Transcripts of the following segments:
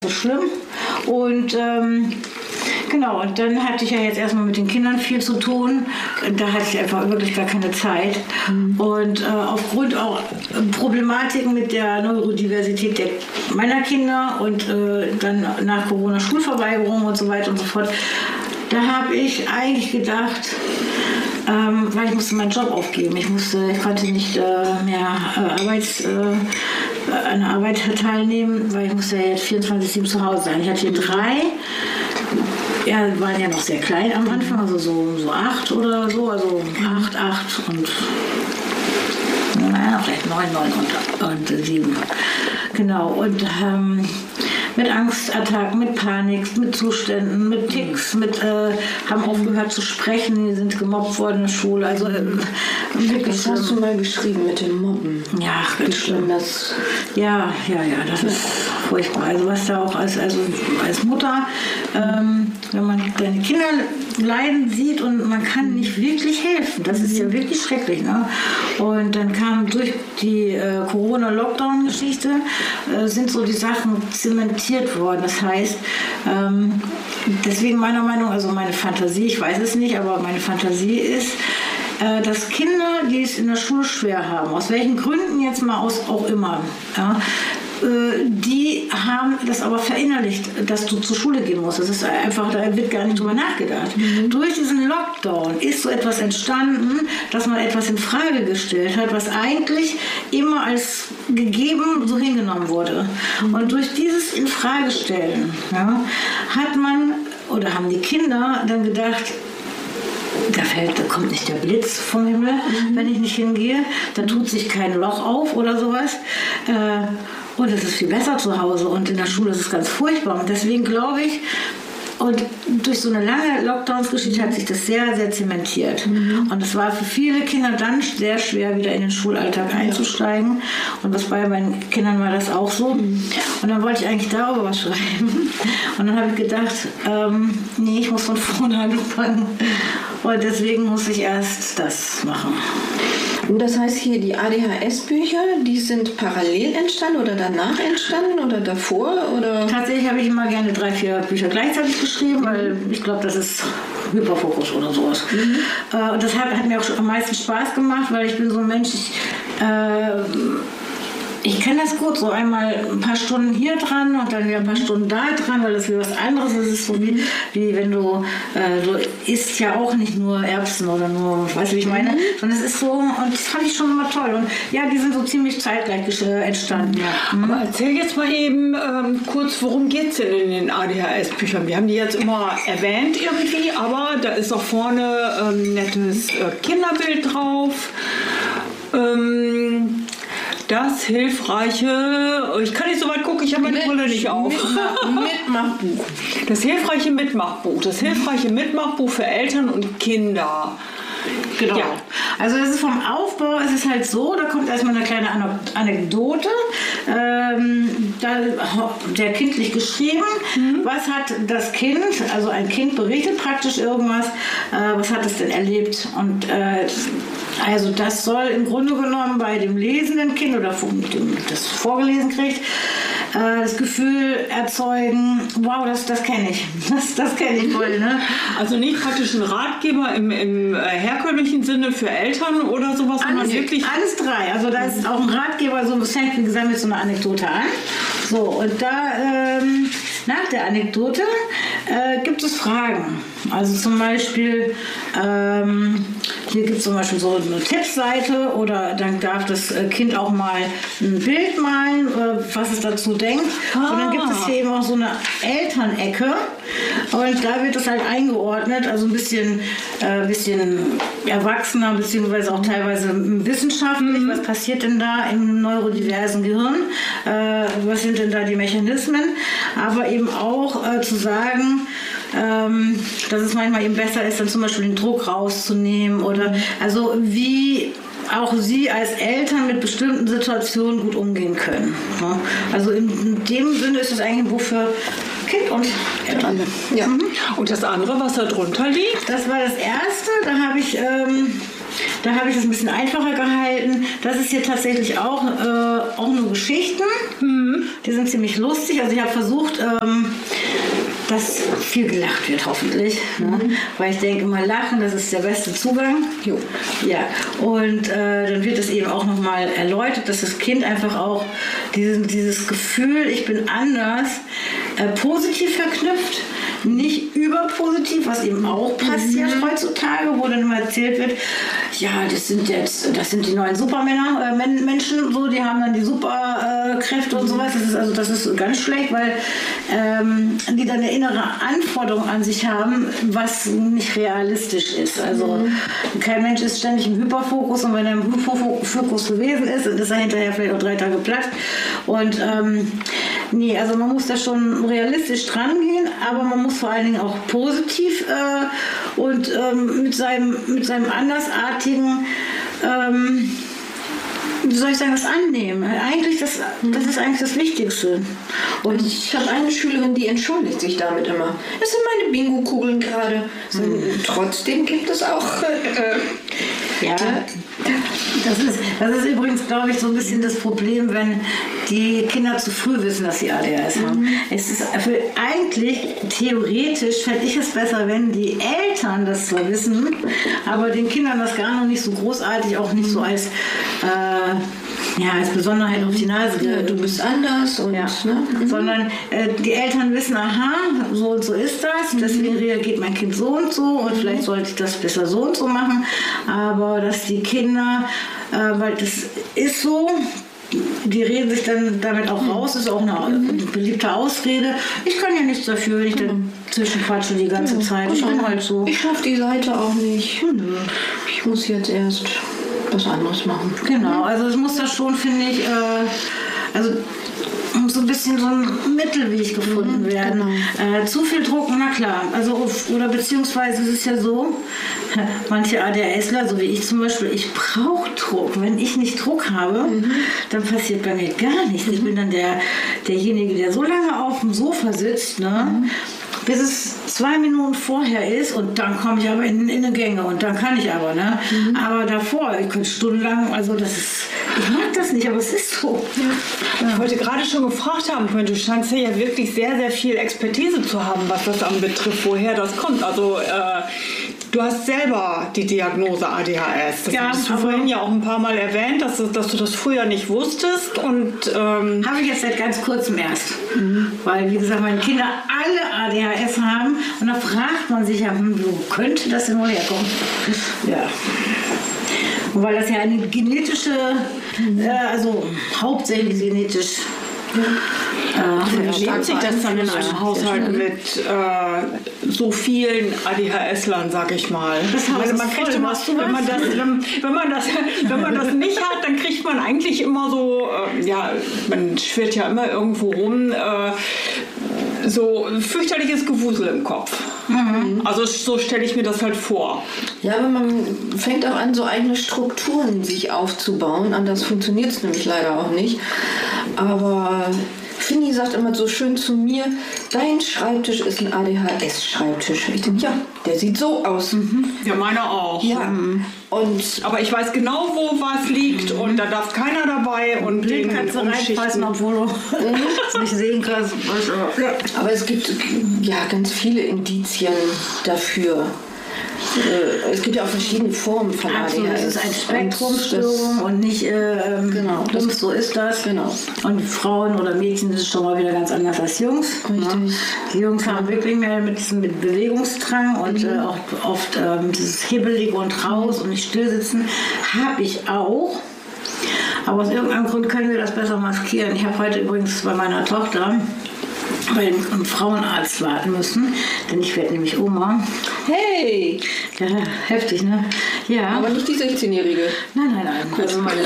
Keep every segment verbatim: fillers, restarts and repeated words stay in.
so schlimm. Und ähm, genau, und dann hatte ich ja jetzt erstmal mit den Kindern viel zu tun. Da hatte ich einfach wirklich gar keine Zeit. Mhm. Und äh, aufgrund auch Problematiken mit der Neurodiversität der, meiner Kinder und äh, dann nach Corona Schulverweigerung und so weiter und so fort, da habe ich eigentlich gedacht, ähm, weil ich musste meinen Job aufgeben. Ich musste, ich konnte nicht äh, mehr äh, Arbeits, äh, an der Arbeit teilnehmen, weil ich musste ja jetzt vierundzwanzig sieben zu Hause sein. Ich hatte hier drei. Ja, waren ja noch sehr klein am Anfang, also so, so acht oder so, also acht, acht und naja, vielleicht neun, neun und, und sieben. Genau, und ähm, mit Angstattacken, mit Panik, mit Zuständen, mit Tics, mit äh, haben aufgehört zu sprechen, die sind gemobbt worden in der Schule. Also äh, wirklich. Das hast du mal geschrieben mit dem Mobben. Ja, ganz schlimm. Das, ja, ja, ja, das ist furchtbar. Also was da auch als, also als Mutter, ähm, wenn man seine Kinder leiden sieht und man kann nicht wirklich helfen, das ist ja wirklich schrecklich. Ne? Und dann kam durch die äh, Corona-Lockdown-Geschichte, äh, sind so die Sachen zementiert worden. Das heißt, ähm, deswegen meiner Meinung, also meine Fantasie, ich weiß es nicht, aber meine Fantasie ist, äh, dass Kinder, die es in der Schule schwer haben, aus welchen Gründen jetzt mal aus auch immer, ja, die haben das aber verinnerlicht, dass du zur Schule gehen musst. Das ist einfach, da wird gar nicht drüber nachgedacht. Mhm. Durch diesen Lockdown ist so etwas entstanden, dass man etwas in Frage gestellt hat, was eigentlich immer als gegeben so hingenommen wurde. Mhm. Und durch dieses Infragestellen, ja, hat man oder haben die Kinder dann gedacht, da, fällt, da kommt nicht der Blitz vom Himmel, mhm. wenn ich nicht hingehe, da tut sich kein Loch auf oder sowas. Äh, und es ist viel besser zu Hause und in der Schule ist es ganz furchtbar. Und deswegen glaube ich, und durch so eine lange Lockdowns-Geschichte hat sich das sehr, sehr zementiert. Mhm. Und es war für viele Kinder dann sehr schwer, wieder in den Schulalltag einzusteigen. Und das bei meinen Kindern war das auch so. Mhm. Und dann wollte ich eigentlich darüber was schreiben. Und dann habe ich gedacht, ähm, nee, ich muss von vorne anfangen. Und deswegen muss ich erst das machen. Und das heißt hier, die A D H S-Bücher, die sind parallel entstanden oder danach entstanden oder davor? Oder? Tatsächlich habe ich immer gerne drei, vier Bücher gleichzeitig geschrieben, weil ich glaube, das ist Hyperfokus oder sowas. Mhm. Äh, und das hat, hat mir auch am meisten Spaß gemacht, weil ich bin so ein Mensch, ich, äh, ich kenne das gut, so einmal ein paar Stunden hier dran und dann wieder ein paar Stunden da dran, weil das wieder was anderes ist. Es ist so wie, wie wenn du, äh, du isst ja auch nicht nur Erbsen oder nur, weißt du, wie ich meine? Sondern es ist so, und das fand ich schon immer toll. Und ja, die sind so ziemlich zeitgleich äh, entstanden. Ja. Mhm. Aber erzähl jetzt mal eben ähm, kurz, worum geht es denn in den A D H S-Büchern? Wir haben die jetzt immer erwähnt irgendwie, aber da ist auch vorne ein ähm, nettes äh, Kinderbild drauf. Ähm, Das hilfreiche, ich kann nicht so weit gucken, ich habe meine Mit, Brille nicht auf. Mitmachbuch. Das hilfreiche Mitmachbuch. Das hilfreiche Mitmachbuch für Eltern und Kinder. Genau. Ja. Also das ist vom Aufbau, es ist halt so, da kommt erstmal eine kleine Anekdote, ähm, da, der kindlich geschrieben, mhm. was hat das Kind, also ein Kind berichtet praktisch irgendwas, äh, was hat es denn erlebt und äh, also das soll im Grunde genommen bei dem lesenden Kind oder dem, das vorgelesen kriegt, das Gefühl erzeugen, wow, das, das kenne ich, das, das kenne ich voll. Ne? Also nicht praktisch ein Ratgeber im, im herkömmlichen Sinne für Eltern oder sowas, sondern alles, wirklich... Alles drei, also da ist auch ein Ratgeber, so es fängt wie gesagt mit so einer Anekdote an. So, und da ähm, nach der Anekdote äh, gibt es Fragen. Also zum Beispiel, ähm, hier gibt es zum Beispiel so eine Tippseite oder dann darf das Kind auch mal ein Bild malen, äh, was es dazu denkt. Ah. Und dann gibt es hier eben auch so eine Elternecke und da wird das halt eingeordnet, also ein bisschen, äh, bisschen erwachsener, beziehungsweise auch teilweise wissenschaftlich. Mhm. Was passiert denn da im neurodiversen Gehirn? Äh, was sind denn da die Mechanismen? Aber eben auch äh, zu sagen, ähm, dass es manchmal eben besser ist, dann zum Beispiel den Druck rauszunehmen oder also wie auch Sie als Eltern mit bestimmten Situationen gut umgehen können. Ne? Also in, in dem Sinne ist es eigentlich ein Buch für Kind und Eltern. Ja. Mhm. Und das andere, was da drunter liegt? Das war das erste. Da habe ich ähm, Da habe ich es ein bisschen einfacher gehalten. Das ist hier tatsächlich auch, äh, auch nur Geschichten. Mhm. Die sind ziemlich lustig. Also ich habe versucht, ähm, dass viel gelacht wird, hoffentlich. Mhm. Ne? Weil ich denke immer, Lachen, das ist der beste Zugang. Jo. Ja. Und äh, dann wird es eben auch nochmal erläutert, dass das Kind einfach auch diesen, dieses Gefühl, ich bin anders, äh, positiv verknüpft. Nicht überpositiv, was eben auch passiert mhm. heutzutage, wo dann immer erzählt wird, ja, das sind jetzt, das sind die neuen Supermänner, äh, Menschen, so, die haben dann die Superkräfte äh, und sowas. Das ist also, das ist ganz schlecht, weil ähm, die dann eine innere Anforderung an sich haben, was nicht realistisch ist. Also mhm. kein Mensch ist ständig im Hyperfokus, und wenn er im Hyperfokus gewesen ist, dann ist er hinterher vielleicht auch drei Tage platt. Und ähm, nee, also man muss da schon realistisch dran gehen, aber man muss vor allen Dingen auch positiv äh, und ähm, mit seinem, mit seinem andersartigen, ähm, wie soll ich sagen, das annehmen. Eigentlich das, das ist eigentlich das Wichtigste. Und ich habe eine Schülerin, die entschuldigt sich damit immer. Das sind meine Bingo-Kugeln gerade. So, mhm. Trotzdem gibt es auch... Äh, ja, das ist, das ist übrigens, glaube ich, so ein bisschen das Problem, wenn die Kinder zu früh wissen, dass sie A D H S haben. Mhm. Es ist für, eigentlich, theoretisch, fände ich es besser, wenn die Eltern das zwar wissen, aber den Kindern das gar noch nicht so großartig, auch nicht so als, äh, ja, als Besonderheit auf die Nase. Ja, du bist anders. Und, ja. ne? mhm. Sondern äh, die Eltern wissen, aha, so und so ist das, deswegen reagiert mein Kind so und so, und vielleicht sollte ich das besser so und so machen. Aber dass die Kinder, äh, weil das ist so, die reden sich dann damit auch raus, ist auch eine beliebte Ausrede. Ich kann ja nichts dafür, wenn ich dann zwischenquatsche die ganze ja, Zeit. Ich bin halt so. Ich schaffe die Seite auch nicht. Ich muss jetzt erst was anderes machen. Genau, also es muss da schon, finde ich, äh, also so ein bisschen so ein Mittelweg gefunden werden. Genau. Äh, zu viel Druck, na klar. Also, oder beziehungsweise es ist ja so, manche ADHSler, so wie ich zum Beispiel, ich brauche Druck. Wenn ich nicht Druck habe, mhm. dann passiert bei mir gar nichts. Mhm. Ich bin dann der, derjenige, der so lange auf dem Sofa sitzt, ne? Mhm. bis es zwei Minuten vorher ist, und dann komme ich aber in, in eine Gänge, und dann kann ich aber, ne? Mhm. Aber davor, ich könnte stundenlang, also das ist, ich mag das nicht, aber es ist so. Ja. Ja. Ich wollte gerade schon gefragt haben, du scheinst ja wirklich sehr, sehr viel Expertise zu haben, was das anbetrifft, woher das kommt. Also äh, du hast selber die Diagnose A D H S. Das ja, hast du vorhin ja auch ein paar Mal erwähnt, dass, dass du das früher nicht wusstest. Und ähm habe ich jetzt seit ganz kurzem erst. Mhm. Weil, wie gesagt, meine Kinder alle A D H S haben, und da fragt man sich ja, hm, wo könnte das denn wohl herkommen? Ja. Und weil das ja eine genetische, äh, also hauptsächlich genetisch. Ja. Äh, Wie lebt sich das dann in einem Haushalt mit äh, so vielen A D H S-Lern, sag ich mal? Das heißt, man kriegt immer, wenn man das, wenn, wenn man das, wenn man das nicht hat, dann kriegt man eigentlich immer so, äh, ja, man schwirrt ja immer irgendwo rum, äh, so ein fürchterliches Gewusel im Kopf. Mhm. Also so stelle ich mir das halt vor. Ja, aber man fängt auch an, so eigene Strukturen sich aufzubauen. Anders funktioniert es nämlich leider auch nicht. Aber Finny sagt immer so schön zu mir, dein Schreibtisch ist ein A D H S-Schreibtisch. Ich denke, ja, der sieht so aus. Mhm. Ja, meiner auch. Ja. Mhm. Und, aber ich weiß genau, wo was liegt, mhm. und da darf keiner dabei. Und den kannst du reinpassen, obwohl du es nicht sehen kannst. Ja. Aber es gibt ja ganz viele Indizien dafür. Es gibt ja auch verschiedene Formen von A D H S. Es ist eine Spektrumstörung und, und nicht äh, genau, das, so ist das. Genau. Und Frauen oder Mädchen ist schon mal wieder ganz anders als Jungs. Richtig. Ne? Die Jungs haben wirklich mehr mit, mit Bewegungsdrang und mhm. äh, auch oft ähm, dieses Hibbelig und raus mhm. und nicht stillsitzen. Habe ich auch. Aber aus irgendeinem Grund können wir das besser maskieren. Ich habe heute übrigens bei meiner Tochter bei dem Frauenarzt warten müssen, denn ich werde nämlich Oma. Hey! Ja, heftig, ne? Ja. Aber nicht die sechzehnjährige. Nein, nein, nein. Also meine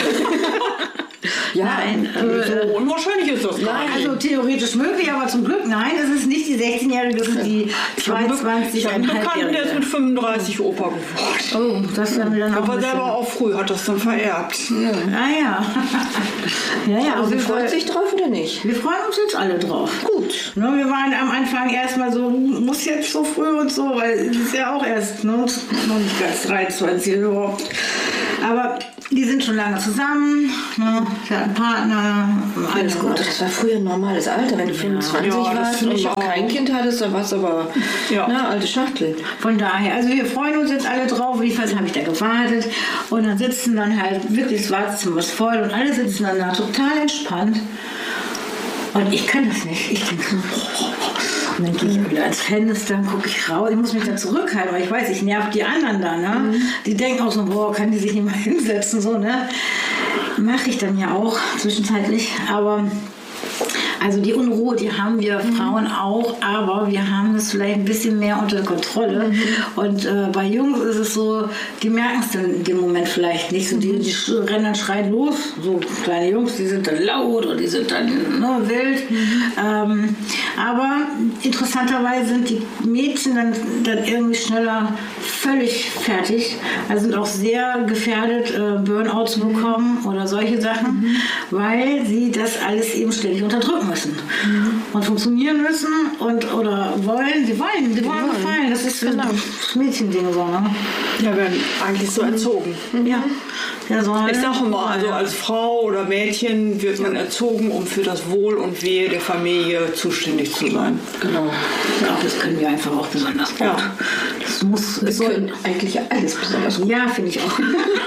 ja, nein, äh, so unwahrscheinlich ist das. Nein, also theoretisch möglich, aber zum Glück nein, es ist nicht die sechzehnjährige, das ist die zweiundzwanzig. Ich habe einen Bekannten, der ist mit fünfunddreißig Opa geworden. Oh, das haben wir dann auch. Aber selber auch früh hat das dann vererbt. Ja. Ah ja. ja, ja. Also wir freuen sich drauf oder nicht? Wir freuen uns jetzt alle drauf. Gut. Ne, wir waren am Anfang erstmal so, muss jetzt so früh und so, weil es ist ja auch erst ne, noch nicht ganz dreiundzwanzig überhaupt. Aber die sind schon lange zusammen, ne? Der hat einen Partner, alles gut. Das war früher ein normales Alter, wenn du fünfundzwanzig ja, warst und noch kein Kind hattest, dann warst du aber ja. ne, alte Schachtel. Von daher, also wir freuen uns jetzt alle drauf. Jedenfalls habe ich da gewartet und dann sitzen dann halt wirklich, das Wartezimmer ist voll und alle sitzen dann da total entspannt. Und ich kann das nicht. Ich denke so, und dann gehe ich wieder ans Fenster, gucke ich raus. Ich muss mich da zurückhalten, weil ich weiß, ich nerv die anderen da. Ne? Mhm. Die denken auch so, boah, kann die sich nicht mal hinsetzen. So, ne? Mache ich dann ja auch zwischenzeitlich. Aber also die Unruhe, die haben wir mhm. Frauen auch, aber wir haben es vielleicht ein bisschen mehr unter Kontrolle. Mhm. Und äh, bei Jungs ist es so, die merken es dann in dem Moment vielleicht nicht. So, die, die rennen dann schreien los. So kleine Jungs, die sind dann laut oder die sind dann ne, wild. Mhm. Ähm, aber interessanterweise sind die Mädchen dann, dann irgendwie schneller völlig fertig. Also sind auch sehr gefährdet, äh, Burnout zu bekommen oder solche Sachen, mhm. weil sie das alles eben ständig unterdrücken müssen mhm. und funktionieren müssen und oder wollen, sie wollen, sie wollen gefallen. Das ist genau das Mädchending so, ne? Ja, werden eigentlich so erzogen. Mhm. Ja. Ja, so ich sage immer, also als Frau oder Mädchen wird man erzogen, um für das Wohl und Wehe der Familie zuständig zu sein. Genau. Ja, das können wir einfach auch besonders gut. Ja. Das muss, wir können eigentlich alles besonders gut. Ja, finde ich auch.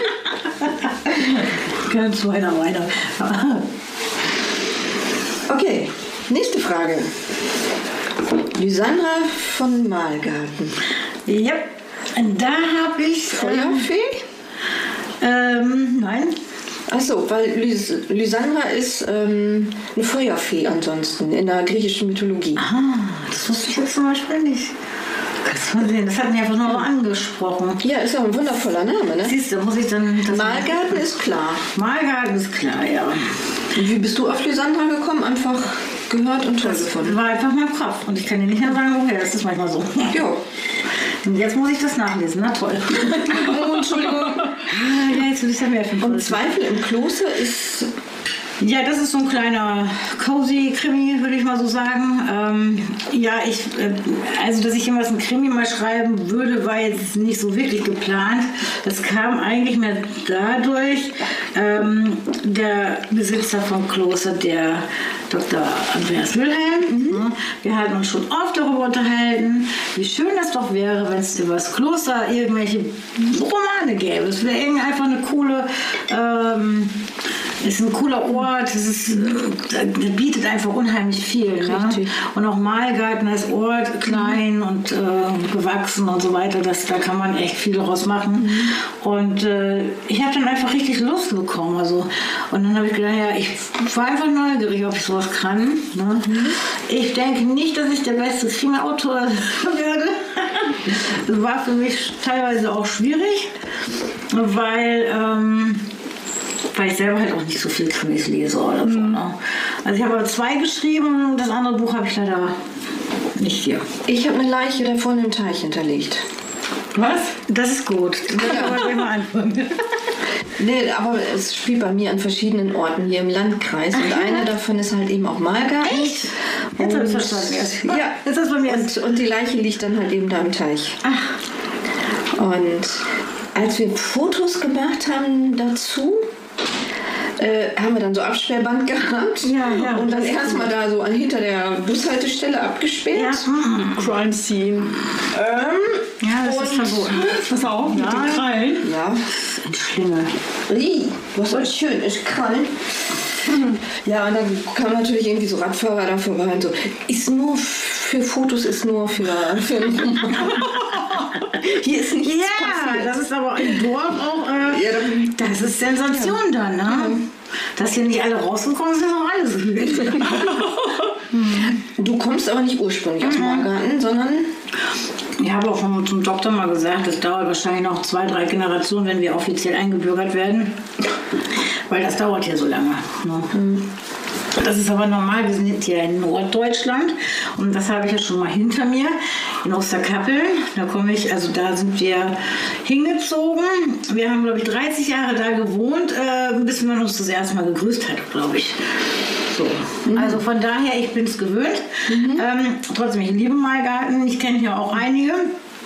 Ganz weiter, weiter. Okay, nächste Frage. Lysandra von Malgarten. Ja, da habe ich... Feuerfee? Ähm, nein. Achso, weil Lys Lysandra ist ähm, eine Feuerfee ansonsten in der griechischen Mythologie. Ah, das wusste ich jetzt zum Beispiel nicht. Das hat mich einfach nur angesprochen. Ja, ist auch ein wundervoller Name, ne? Siehst du, muss ich dann... Das Malgarten ist klar. Malgarten ist klar, ja. Und wie bist du auf Lysandra gekommen? Einfach gehört und toll gefunden? Das war einfach mein Kopf. Und ich kann dir nicht mehr sagen, woher. Das ist manchmal so. Jo. Und jetzt muss ich das nachlesen. Na toll. Oh, Entschuldigung. Ja, jetzt will ich ja mehr finden. Und Zweifel im Kloster ist... Ja, das ist so ein kleiner cozy Krimi, würde ich mal so sagen. Ähm, ja, ich, äh, also dass ich jemals ein Krimi mal schreiben würde, war jetzt nicht so wirklich geplant. Das kam eigentlich mehr dadurch, ähm, der Besitzer vom Kloster, der Doktor Andreas Wilhelm. Mhm. Wir hatten uns schon oft darüber unterhalten, wie schön das doch wäre, wenn es über das Kloster irgendwelche Romane gäbe. Es wäre irgendwie einfach eine coole... Ähm, Es ist ein cooler Ort, es ist, der bietet einfach unheimlich viel. Ne? Und auch Malgarten als Ort, klein und äh, gewachsen und so weiter, das, da kann man echt viel daraus machen. Mhm. Und äh, ich habe dann einfach richtig Lust bekommen. Also, und dann habe ich gedacht, ja, ich war einfach neugierig, ob ich sowas kann. Ne? Mhm. Ich denke nicht, dass ich der beste Krimi-Autor werde. Das war für mich teilweise auch schwierig, weil... Ähm, weil ich selber halt auch nicht so viel Krimis lese oder so. Ne? Also ich habe zwei geschrieben, das andere Buch habe ich leider nicht hier. Ich habe eine Leiche davon im Teich hinterlegt. Was? Das ist gut. Das kann ich aber gleich mal anfangen. Nee, aber es spielt bei mir an verschiedenen Orten hier im Landkreis. Ach, und ja? einer davon ist halt eben auch Malgarten. Echt? Jetzt habe ich verstanden erst. Ja, jetzt ist bei mir und, und die Leiche liegt dann halt eben da im Teich. Ach. Und als wir Fotos gemacht haben dazu, Äh, haben wir dann so Absperrband gehabt ja, ja, und dann erstmal da so an, hinter der Bushaltestelle abgesperrt. Ja. Mhm. Crime Scene. Ähm, ja, das ist verboten. Pass auf, mit ja. den Krallen. Ja. Ein Schlimme. Ih, was soll schön ist Krallen. Ja, und dann kam natürlich irgendwie so Radfahrer da vorbei und so. Ist nur für Fotos, ist nur für... für Hier ist nichts ja, passiert. Das ist aber im Dorf auch... Äh, ja, das ist Sensation ja. dann, ne? Ja. Dass hier nicht alle rausgekommen sind, ist auch alles gewesen. Du kommst aber nicht ursprünglich aus Malgarten, sondern... Ich habe auch schon zum Doktor mal gesagt, das dauert wahrscheinlich noch zwei, drei Generationen, wenn wir offiziell eingebürgert werden. Weil das dauert hier so lange. Ne? Mhm. Das ist aber normal, wir sind jetzt hier in Norddeutschland und das habe ich ja schon mal hinter mir, in Osterkappeln. Da komme ich, also da sind wir hingezogen. Wir haben, glaube ich, dreißig Jahre da gewohnt, äh, bis man uns das erste Mal gegrüßt hat, glaube ich. So. Mhm. Also von daher, ich bin es gewöhnt. Mhm. Ähm, trotzdem, ich liebe Malgarten, ich kenne hier auch einige.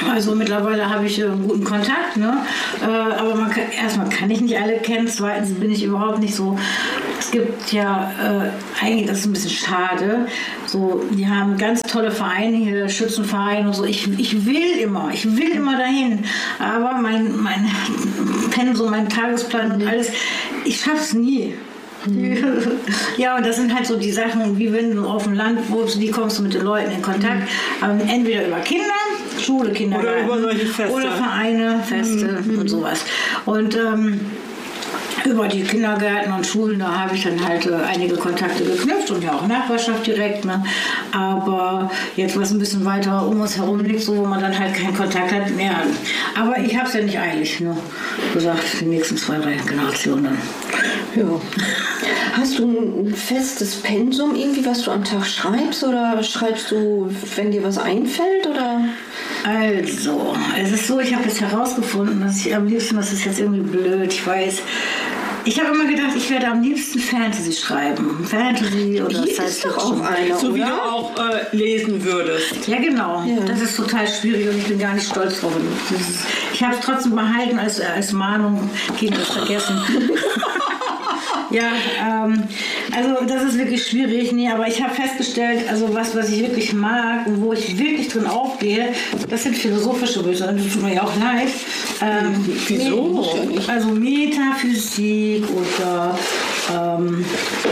Also mittlerweile habe ich einen guten Kontakt, ne? Äh, aber man kann, erstmal kann ich nicht alle kennen, zweitens bin ich überhaupt nicht so. Es gibt ja äh, eigentlich, das ist ein bisschen schade, so, die haben ganz tolle Vereine hier, Schützenvereine und so. Ich, ich will immer, ich will immer dahin, aber mein, mein Pensum, mein Tagesplan und alles, ich schaff's nie. Ja, und das sind halt so die Sachen, wie wenn du auf dem Land wohnst, wie kommst du mit den Leuten in Kontakt? Mhm. Entweder über Kinder, Schule, Kindergarten oder über solche Feste. Oder Vereine, Feste mhm. und sowas. Und ähm, über die Kindergärten und Schulen, da habe ich dann halt äh, einige Kontakte geknüpft und ja auch Nachbarschaft direkt. Ne? Aber jetzt, was ein bisschen weiter um uns herum liegt, so, wo man dann halt keinen Kontakt hat, mehr. Aber ich habe es ja nicht eilig, nur gesagt, die nächsten zwei, drei Generationen. Ja. Hast du ein festes Pensum irgendwie, was du am Tag schreibst, oder schreibst du, wenn dir was einfällt, oder? Also, es ist so, ich habe jetzt herausgefunden, dass ich am liebsten, das ist jetzt irgendwie blöd, ich weiß, ich habe immer gedacht, ich werde am liebsten Fantasy schreiben. Fantasy oder Science Fiction. So oder? wie du auch äh, lesen würdest. Ja, genau. Ja. Das ist total schwierig und ich bin gar nicht stolz drauf. Ist, ich habe es trotzdem behalten als, als Mahnung gegen das Vergessen. Ja, ähm, also das ist wirklich schwierig, nee, aber ich habe festgestellt, also was, was ich wirklich mag und wo ich wirklich drin aufgehe, das sind philosophische Bücher, und das tut mir ja auch leid. Ähm, Wieso? Also Metaphysik oder ähm,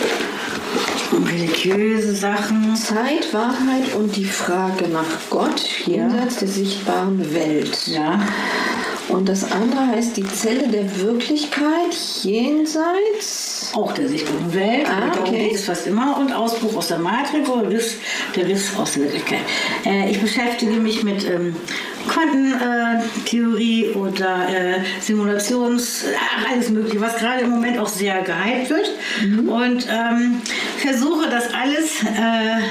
religiöse Sachen. Zeit, Wahrheit und die Frage nach Gott jenseits ja. der sichtbaren Welt. Ja. Und das andere heißt die Zelle der Wirklichkeit jenseits auch der sichtbaren Welt. Ah, okay. Das ist fast immer. Und Ausbruch aus der Matrix oder Riss, der Riss aus der Wirklichkeit. Äh, ich beschäftige mich mit ähm, Quantentheorie äh, oder äh, Simulations, äh, alles mögliche, was gerade im Moment auch sehr gehypt wird. Mhm. Und ähm, versuche das alles äh,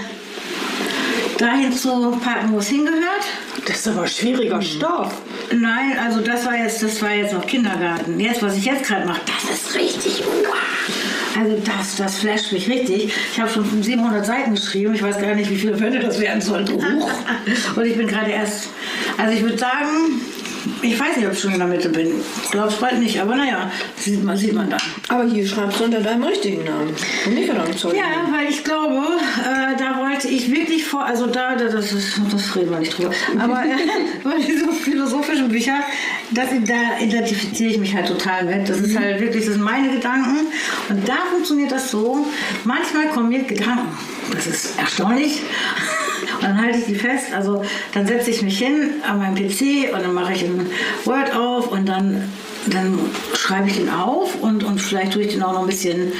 dahin zu packen, wo es hingehört. Das ist aber schwieriger mhm. Stoff. Nein, also das war jetzt, das war jetzt noch Kindergarten. Jetzt, was ich jetzt gerade mache, das ist richtig. Also das, das flasht mich richtig. Ich habe schon siebenhundert Seiten geschrieben. Ich weiß gar nicht, wie viele Bände das werden sollen. Und ich bin gerade erst, also ich würde sagen, ich weiß nicht, ob ich schon in der Mitte bin. Ich glaube es bald nicht, aber naja, sieht man, sieht man dann. Aber hier schreibst du unter deinem richtigen Namen. Und nicht unter deinem Zeug. Ja, weil ich glaube, äh, da wollte ich wirklich vor, also da, das, ist, das reden wir nicht drüber, aber äh, diese philosophischen Bücher, das, da identifiziere ich mich halt total mit. Das ist halt wirklich, das sind meine Gedanken und da funktioniert das so, manchmal kommen mir Gedanken, das ist erstaunlich. Und dann halte ich die fest, also dann setze ich mich hin an meinem P C und dann mache ich ein Word auf und dann, dann schreibe ich den auf und, und vielleicht tue ich den auch noch ein bisschen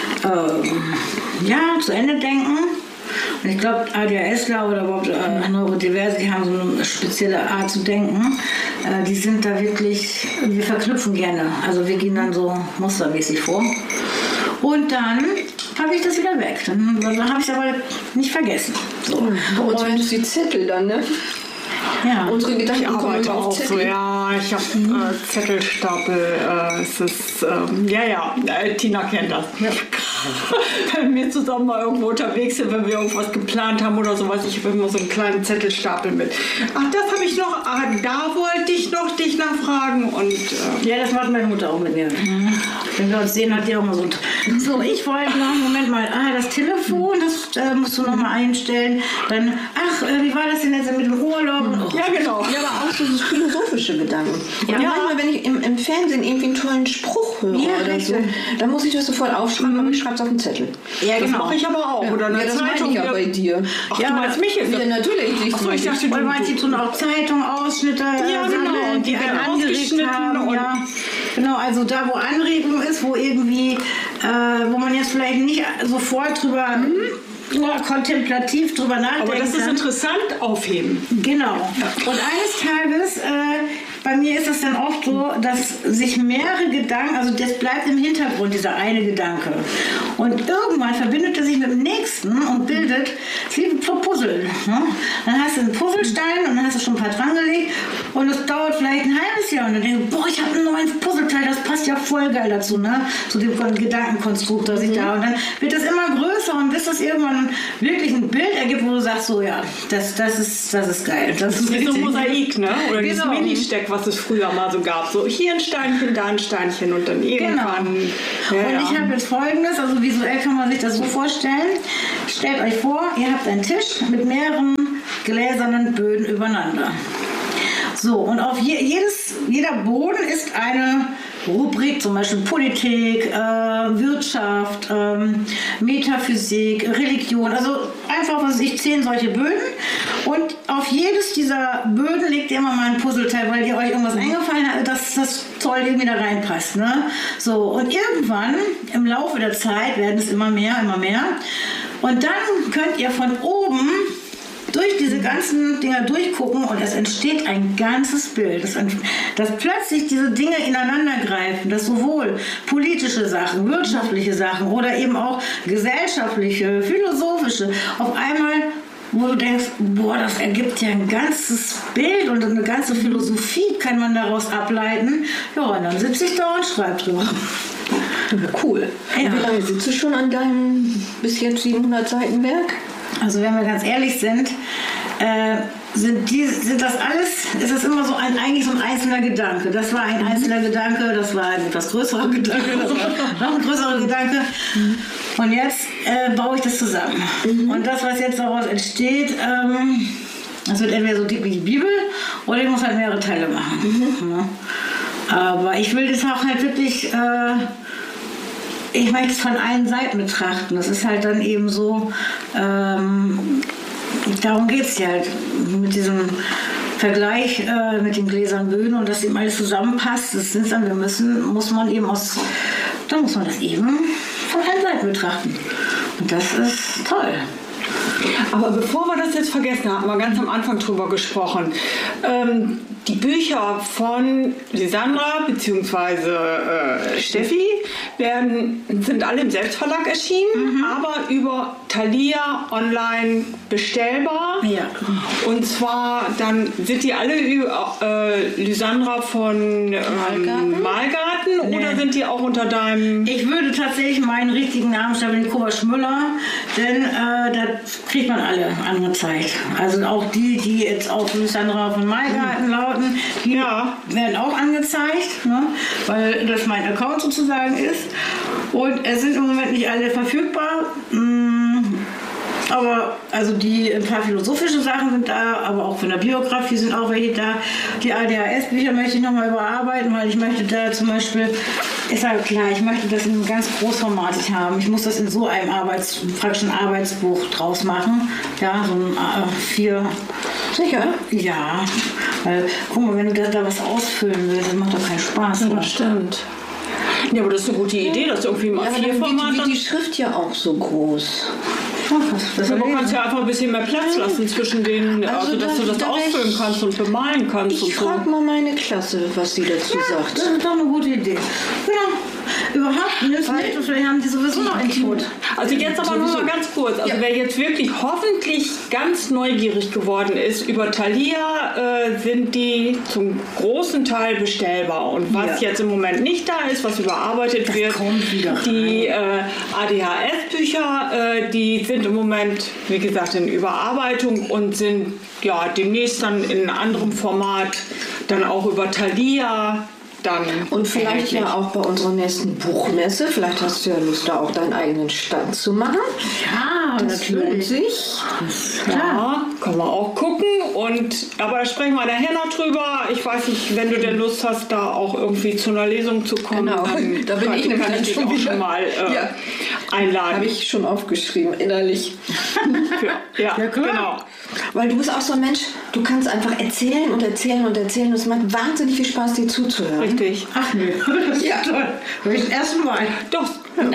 äh, ja, zu Ende denken. Und ich glaube, ADHSler oder überhaupt äh, Neurodiverse, die haben so eine spezielle Art zu denken. Äh, die sind da wirklich, wir verknüpfen gerne. Also wir gehen dann so mustermäßig vor. Und dann packe ich das wieder weg. Dann, dann habe ich es aber nicht vergessen. So. Bei uns sind es die Zettel dann, ne? Ja. Unsere Gedanken ich kommen immer auf Zettel. So, ja, ich habe mhm. äh, Zettelstapel. Äh, es ist, ähm, ja, ja, äh, Tina kennt das. Ja. Wenn wir zusammen mal irgendwo unterwegs sind, wenn wir irgendwas geplant haben oder sowas, ich habe immer so einen kleinen Zettelstapel mit. Ach, das habe ich noch, ah, da wollte ich noch dich nachfragen. Und, äh, ja, das macht meine Mutter auch mit mir. Mhm. Wenn wir uns sehen, hat die auch mal so ein... So, ich wollte noch, Moment mal, ah, das Telefon, das äh, musst du noch mal einstellen. Dann, ach, äh, wie war das denn jetzt mit dem Urlaub? Mhm. Ja, genau. Ja, aber auch so philosophische Gedanken. Und ja. manchmal, wenn ich im, im Fernsehen irgendwie einen tollen Spruch höre ja, oder so, dann muss ich das sofort aufschreiben, mhm. aber ich schreibe es auf den Zettel. Ja, das genau. mache ich aber auch. Ja. Oder eine ja, das Zeitung. meine ich ja bei dir. Ach, ja, du meinst mich jetzt? Ja, natürlich. Ach so, ich dachte, du meinst, die tun auch Zeitung, Ausschnitte, ja, äh, genau. Sammeln, die, die einen angeregt haben. Ja. Genau, also da, wo Anregung ist, wo irgendwie, äh, wo man jetzt vielleicht nicht sofort drüber... Mhm. Ja, kontemplativ drüber nachdenken. Aber das ist interessant, aufheben. Genau. Und eines Tages äh, bei mir ist es dann oft so, dass sich mehrere Gedanken, also das bleibt im Hintergrund, dieser eine Gedanke. Und irgendwann verbindet er sich mit dem nächsten und bildet, es ist wie ein Puzzle. Ne? Dann hast du einen Puzzlestein und dann hast du schon ein paar dran gelegt und es dauert vielleicht ein halbes Jahr und dann denkst du, boah, ich habe ein neues Puzzleteil, das passt ja voll geil dazu, ne? Zu dem Gedankenkonstrukt, das ich da. Und dann wird es immer größer und bis das irgendwann wirklich ein Bild ergibt, wo du sagst, so ja, das, das, ist, das ist geil. Das, das ist wie so ein Mosaik, ne? Oder dieses genau. Mini-Steck, was es früher mal so gab. So hier ein Steinchen, da ein Steinchen und dann irgendwann. Genau. Ja, und ich ja. habe jetzt Folgendes, also visuell kann man sich das so vorstellen. Stellt euch vor, ihr habt einen Tisch mit mehreren gläsernen Böden übereinander. So, und auf je, jedes, jeder Boden ist eine Rubrik, zum Beispiel Politik, äh, Wirtschaft, ähm, Metaphysik, Religion, also einfach, was weiß ich, zehn solche Böden. Und auf jedes dieser Böden legt ihr immer mal ein Puzzleteil, weil ihr euch irgendwas eingefallen hat, dass das toll irgendwie da reinpasst. Ne? So, und irgendwann im Laufe der Zeit werden es immer mehr, immer mehr. Und dann könnt ihr von oben durch diese ganzen Dinger durchgucken und es entsteht ein ganzes Bild, dass, dass plötzlich diese Dinge ineinander greifen, dass sowohl politische Sachen, wirtschaftliche Sachen oder eben auch gesellschaftliche, philosophische auf einmal, wo du denkst, boah, das ergibt ja ein ganzes Bild und eine ganze Philosophie kann man daraus ableiten. Ja, und dann sitze ich da und schreibe drüber. Cool. Ja. Wie lange sitzt du schon an deinem bis jetzt siebenhundert Seiten Werk? Also wenn wir ganz ehrlich sind, äh, sind, die, sind das alles, ist das immer so ein, eigentlich so ein einzelner Gedanke. Das war ein einzelner Gedanke, das war ein etwas größerer Gedanke, das war noch ein größerer Gedanke. Und jetzt äh, baue ich das zusammen. Mhm. Und das, was jetzt daraus entsteht, ähm, das wird entweder so dick wie die Bibel oder ich muss halt mehrere Teile machen. Mhm. Ja. Aber ich will das auch halt wirklich... Äh, Ich möchte es von allen Seiten betrachten. Das ist halt dann eben so, ähm, darum geht es ja halt mit diesem Vergleich äh, mit den gläsernen Böden und dass eben alles zusammenpasst. Das sind dann, wir müssen, muss man eben aus, dann muss man das eben von allen Seiten betrachten. Und das ist toll. Aber bevor wir das jetzt vergessen, haben wir ganz am Anfang drüber gesprochen. Ähm, die Bücher von Lisandra bzw. Äh, Steffi werden, sind alle im Selbstverlag erschienen, mhm. aber über Thalia online bestellbar. Ja. Und zwar dann sind die alle über äh, Lisandra von ähm, Malgarten, Malgarten nee. oder sind die auch unter deinem... Ich würde tatsächlich meinen richtigen Namen stellen, Kovac Müller, denn äh, da kriegt man alle angezeigt. Also auch die, die jetzt auf Lisandra von Malgarten lauten, die ja. werden auch angezeigt, ne? Weil das mein Account sozusagen ist. Und es sind im Moment nicht alle verfügbar. Aber also die, ein paar philosophische Sachen sind da, aber auch von der Biografie sind auch welche da. Die A D H S-Bücher möchte ich nochmal überarbeiten, weil ich möchte da zum Beispiel, ist halt klar, ich möchte das in einem ganz großformatig haben. Ich muss das in so einem Arbeits, praktisch ein Arbeitsbuch draus machen. Ja, so ein äh, vier. Sicher? Ja. Weil, guck mal, wenn du da, da was ausfüllen willst, das macht doch keinen Spaß. Ja, das stimmt. Ja, aber das ist eine gute Idee, dass irgendwie mal ja, vier Format... Wie die Schrift ja auch so groß. Das aber du kannst ja einfach ein bisschen mehr Platz lassen zwischen denen, also, also dass das, du das da ausfüllen ich, kannst und bemalen kannst. Ich und so. frage mal meine Klasse, was sie dazu ja, sagt. Das ist doch eine gute Idee. Ja. Überhaupt nimmst mit und vielleicht haben die sowieso noch Input. Also jetzt aber nur mal ganz kurz. Also ja. wer jetzt wirklich hoffentlich ganz neugierig geworden ist, über Thalia äh, sind die zum großen Teil bestellbar. Und was ja. jetzt im Moment nicht da ist, was überarbeitet das wird, kommt wieder die äh, A D H S-Bücher, äh, die sind im Moment, wie gesagt, in Überarbeitung und sind ja demnächst dann in anderem Format dann auch über Thalia. Dann und vielleicht ja auch bei unserer nächsten Buchmesse. Vielleicht hast du ja Lust, da auch deinen eigenen Stand zu machen. Ja, das lohnt sich. Ja, kann man auch gucken. Und, aber da sprechen wir nachher noch drüber. Ich weiß nicht, wenn du denn Lust hast, da auch irgendwie zu einer Lesung zu kommen, genau. dann da bin ich, kann ich dich auch schon mal äh, ja. einladen. Habe ich schon aufgeschrieben, innerlich. ja, ja, ja, genau. Weil du bist auch so ein Mensch, du kannst einfach erzählen und erzählen und erzählen und es macht wahnsinnig viel Spaß, dir zuzuhören. Richtig. Ach nee, das ist ja toll. Das ist das erste Mal. Doch,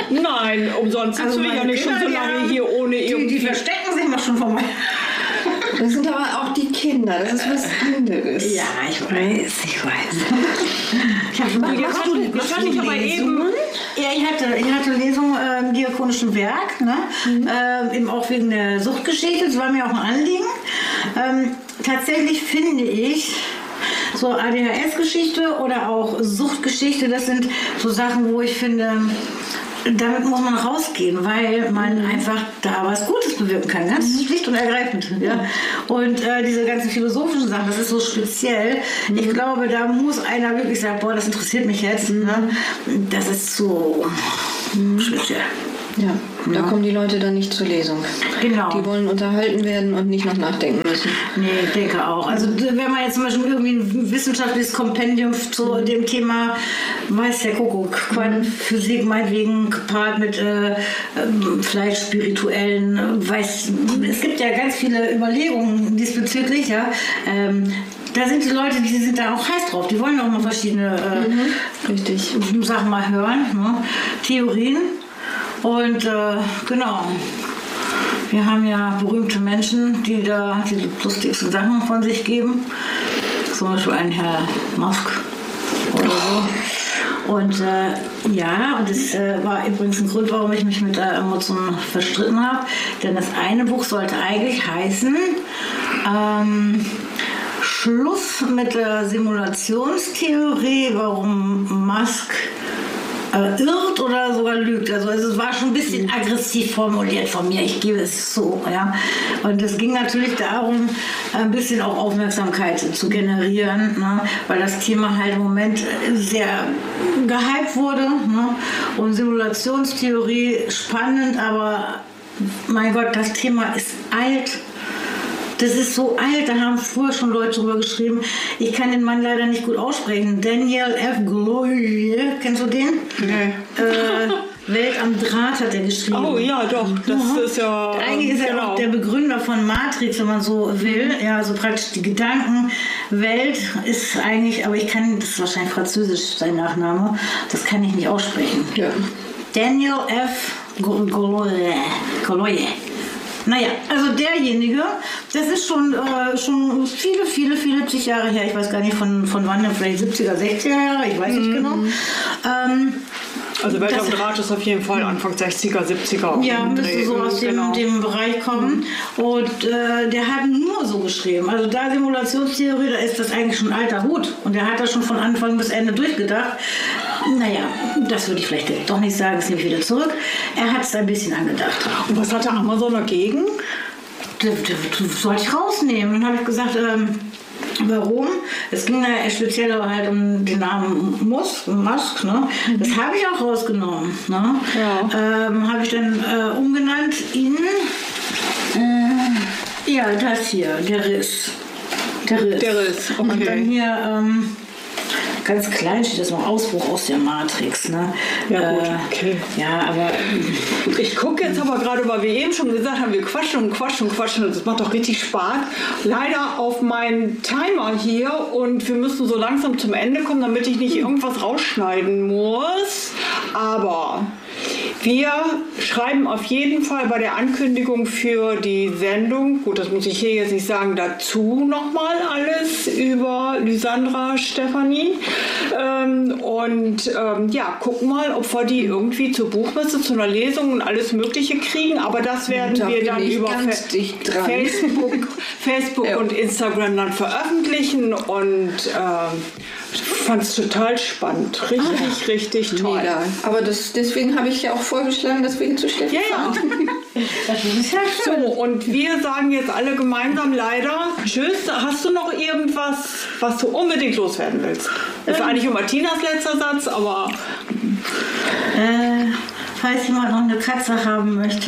nein, umsonst also sitzen wir ja nicht schon so lange hier ohne die, irgendwie... Die verstecken sich mal schon vor mir. Das sind aber auch die Kinder, das ist was anderes. Ja, ich weiß, ich weiß. Ich habe Mach, machst du, machst du aber eben. Ja, ich hatte, ich hatte Lesungen äh, im Diakonischen Werk, ne? Mhm. Äh, eben auch wegen der Suchtgeschichte, das war mir auch ein Anliegen. Ähm, tatsächlich finde ich, so A D H S-Geschichte oder auch Suchtgeschichte, das sind so Sachen, wo ich finde, damit muss man rausgehen, weil man mhm. einfach da was Gutes bewirken kann, ganz mhm. schlicht und ergreifend. Ja? Und äh, diese ganzen philosophischen Sachen, das ist so speziell. Mhm. Ich glaube, da muss einer wirklich sagen, boah, das interessiert mich jetzt. Mhm. Ne? Das ist so mhm. speziell. Ja, da ja. kommen die Leute dann nicht zur Lesung. Genau. Die wollen unterhalten werden und nicht noch nachdenken müssen. Nee, ich denke auch. Also wenn man jetzt zum Beispiel irgendwie ein wissenschaftliches Kompendium zu mhm. dem Thema, weiß der Kuckuck, Quantenphysik meinetwegen gepaart mit äh, vielleicht spirituellen, weiß, es gibt ja ganz viele Überlegungen diesbezüglich, ja. Ähm, Da sind die Leute, die sind da auch heiß drauf. Die wollen auch mal verschiedene äh, mhm. Richtig. Sachen mal hören, ne? Theorien. Und äh, genau, wir haben ja berühmte Menschen, die da die lustigsten Sachen von sich geben. Zum Beispiel ein Herr Musk oder so. Und äh, ja, und das äh, war übrigens ein Grund, warum ich mich mit der Amazon verstritten habe. Denn das eine Buch sollte eigentlich heißen ähm, Schluss mit der Simulationstheorie, warum Musk irrt oder sogar lügt. Also es war schon ein bisschen aggressiv formuliert von mir, ich gebe es so. Ja. Und es ging natürlich darum, ein bisschen auch Aufmerksamkeit zu generieren, ne, weil das Thema halt im Moment sehr gehypt wurde. Ne. Und Simulationstheorie spannend, aber mein Gott, das Thema ist alt. Das ist so alt, da haben früher schon Leute drüber geschrieben. Ich kann den Mann leider nicht gut aussprechen. Daniel F. Gloyer, kennst du den? Nee. Äh, Welt am Draht hat er geschrieben. Oh ja, doch, das mhm. ist ja... Eigentlich ist er genau. auch der Begründer von Matrix, wenn man so will. Ja, also praktisch die Gedankenwelt ist eigentlich, aber ich kann, das ist wahrscheinlich französisch sein Nachname, das kann ich nicht aussprechen. Ja. Daniel F. Gloyer. Naja, also derjenige, das ist schon, äh, schon viele, viele, viele zig Jahre her, ich weiß gar nicht von, von wann, vielleicht siebziger, sechziger Jahre, ich weiß nicht mhm. genau. Ähm, also Welt am Draht ist auf jeden Fall Anfang sechziger, siebziger. Ja, müsste so aus dem, genau. dem Bereich kommen. Mhm. Und äh, der hat nur so geschrieben. Also da Simulationstheorie, da ist das eigentlich schon alter Hut. Und der hat das schon von Anfang bis Ende durchgedacht. Naja, das würde ich vielleicht doch nicht sagen, es nehme ich wieder zurück. Er hat es ein bisschen angedacht. Und was hat der Amazon dagegen? Das, das sollte ich rausnehmen. Dann habe ich gesagt, ähm, warum? Es ging da speziell halt um den Namen Musk, Musk, ne? Das habe ich auch rausgenommen. Ne? Ja. Ähm, habe ich dann äh, umgenannt in äh, ja, das hier, der Riss. Der Riss. Der Riss, okay. Und dann hier ähm, ganz klein steht das noch, Ausbruch aus der Matrix. Ne? Ja, gut, okay. Äh, ja, aber ich gucke jetzt aber gerade, weil wir eben schon gesagt haben, wir quatschen und quatschen und quatschen und das macht doch richtig Spaß. Leider auf meinen Timer hier und wir müssen so langsam zum Ende kommen, damit ich nicht irgendwas rausschneiden muss. Aber wir schreiben auf jeden Fall bei der Ankündigung für die Sendung, gut, das muss ich hier jetzt nicht sagen, dazu nochmal alles über Lysandra Stefanie. Ähm, und ähm, ja, gucken mal, ob wir die irgendwie zur Buchmesse, zu einer Lesung und alles Mögliche kriegen. Aber das werden da wir dann über Fa- Facebook, Facebook ja. und Instagram dann veröffentlichen. Und ähm, ich fand es total spannend. Richtig, ah, richtig toll. Mega. Aber das, deswegen habe ich ja auch vorgeschlagen, dass wir ihn zu Steffi ja, fahren. Ja. Das ist ja schön. So, und wir sagen jetzt alle gemeinsam leider Tschüss. Hast du noch irgendwas, was du unbedingt loswerden willst? Das war eigentlich immer Tinas letzter Satz, aber... Äh, falls jemand noch eine Katze haben möchte...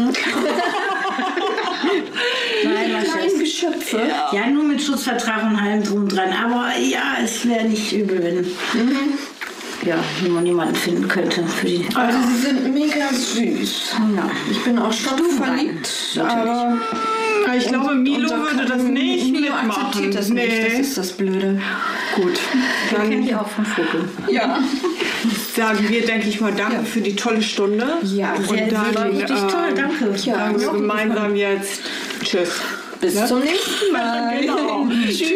Nein, kleinen Geschöpfe. Ja. ja, nur mit Schutzvertrag und allem drum dran. Aber ja, es wäre nicht übel, wenn, mhm. ja, wenn man jemanden finden könnte für die. Also sie sind mega süß. Ja. Ich bin auch verliebt. Aber ich glaube, Milo würde das nicht Milo mitmachen. akzeptiert das nee. nicht. Das ist das Blöde. Gut. Dann kenne ich auch von Foto. Ja. Sagen wir, denke ich mal, danke ja. für die tolle Stunde. Ja, sehr, und dann, sehr richtig äh, toll. Danke. Ja, sagen wir gemeinsam jetzt Tschüss. Bis ne? zum nächsten Mal. Genau. Tschüss.